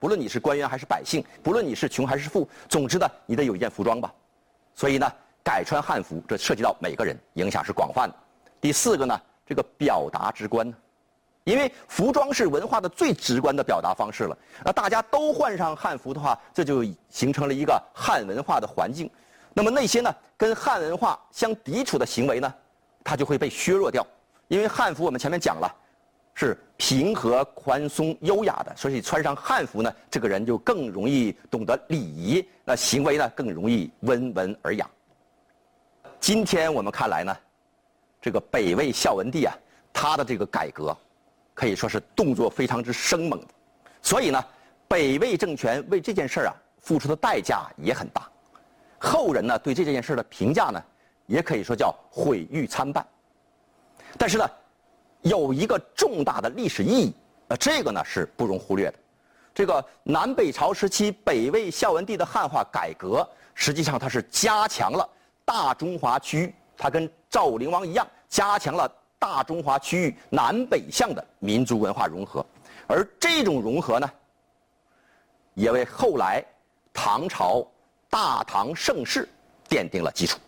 不论你是官员还是百姓，不论你是穷还是富，总之呢，你得有一件服装吧。所以呢，改穿汉服，这涉及到每个人，影响是广泛的。第四个呢，这个表达直观呢，因为服装是文化的最直观的表达方式了。那大家都换上汉服的话，这就形成了一个汉文化的环境。那么那些呢跟汉文化相抵触的行为呢，它就会被削弱掉。因为汉服我们前面讲了，是平和、宽松、优雅的，所以穿上汉服呢，这个人就更容易懂得礼仪，那行为呢更容易温文尔雅。今天我们看来呢，这个北魏孝文帝啊，他的这个改革可以说是动作非常之生猛的，所以呢，北魏政权为这件事啊付出的代价也很大。后人呢对这件事的评价呢，也可以说叫毁誉参半。但是呢，有一个重大的历史意义，这个呢是不容忽略的。这个南北朝时期北魏孝文帝的汉化改革，实际上它是加强了大中华区域，它跟赵武灵王一样，加强了大中华区域南北向的民族文化融合，而这种融合呢，也为后来唐朝大唐盛世奠定了基础。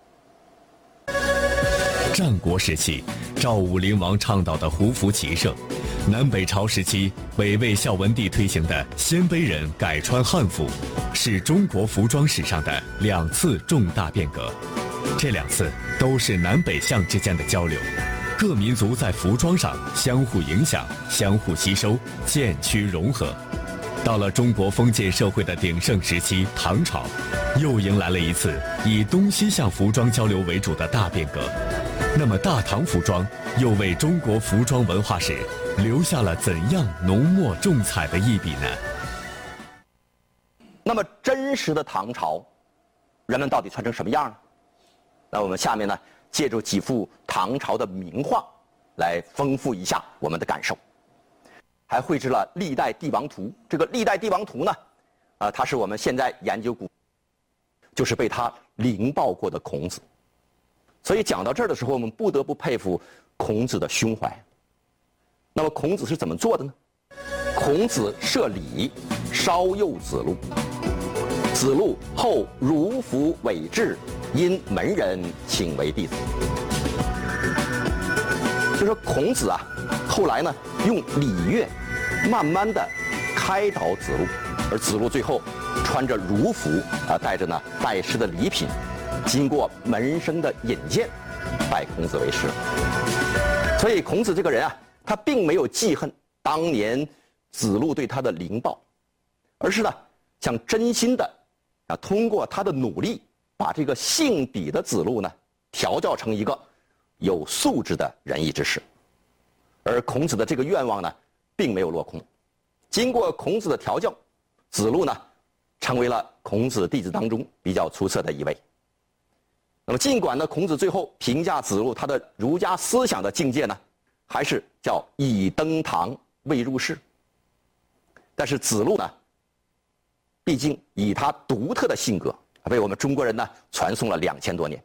战国时期，赵武灵王倡导的胡服骑射；南北朝时期，北魏孝文帝推行的鲜卑人改穿汉服，是中国服装史上的2次重大变革。这2次都是南北向之间的交流，各民族在服装上相互影响、相互吸收，渐趋融合。到了中国封建社会的鼎盛时期，唐朝，又迎来了一次以东西向服装交流为主的大变革。那么大唐服装又为中国服装文化史留下了怎样浓墨重彩的一笔呢？ 那么真实的唐朝，人们到底穿成什么样呢？那我们下面呢，借助几幅唐朝的名画，来丰富一下我们的感受。还绘制了历代帝王图。这个历代帝王图呢，它是我们现在研究古，就是被他凌暴过的孔子。所以讲到这儿的时候，我们不得不佩服孔子的胸怀。那么孔子是怎么做的呢？孔子设礼，稍诱子路。子路后如服委制，因门人请为弟子。就说孔子啊，后来呢用礼乐慢慢的开导子路，而子路最后穿着儒服带着呢拜师的礼品，经过门生的引荐，拜孔子为师。所以孔子这个人啊，他并没有记恨当年子路对他的凌暴，而是呢想真心的通过他的努力，把这个姓鄙的子路呢调教成一个有素质的仁义之士。而孔子的这个愿望呢，并没有落空。经过孔子的调教，子路呢成为了孔子弟子当中比较出色的一位。那么尽管呢，孔子最后评价子路他的儒家思想的境界呢，还是叫以登堂未入室。但是子路呢，毕竟以他独特的性格，为我们中国人呢传颂了2000多年。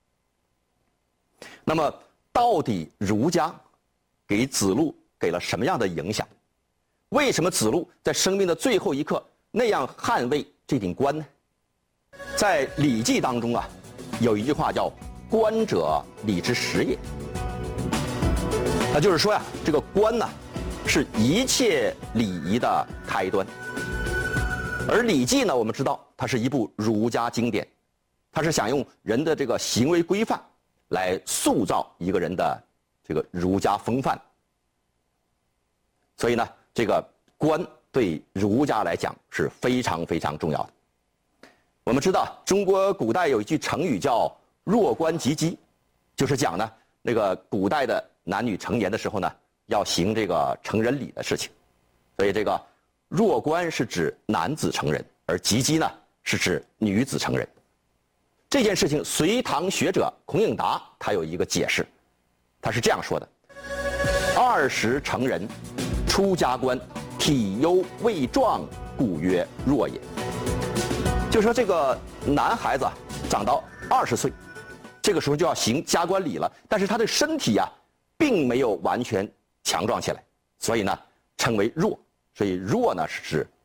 那么到底儒家给子路给了什么样的影响？为什么子路在生命的最后一刻那样捍卫这顶冠呢？在《礼记》当中啊，有一句话叫“冠者，礼之始也”。那就是说呀，这个冠呢，是一切礼仪的开端。而《礼记》呢，我们知道它是一部儒家经典，它是想用人的这个行为规范来塑造一个人的这个儒家风范。所以呢，这个冠对儒家来讲是非常非常重要的。我们知道中国古代有一句成语叫弱冠及笄，就是讲呢那个古代的男女成年的时候呢，要行这个成人礼的事情。所以这个弱冠是指男子成人，而及笄呢是指女子成人。这件事情隋唐学者孔颖达他有一个解释，他是这样说的：20成人，出家冠，体犹未壮，故曰弱也。就说这个男孩子长到20岁，这个时候就要行加冠礼了，但是他的身体啊并没有完全强壮起来，所以呢称为弱。所以弱呢是指